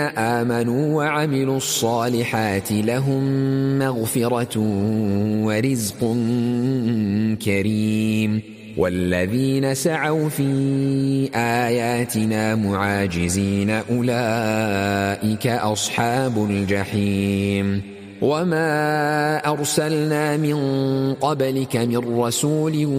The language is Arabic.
آمنوا وعملوا الصالحات لهم مغفرة ورزق كريم والذين سعوا في آياتنا معاجزين أولئك أصحاب الجحيم وما أرسلنا من قبلك من رسول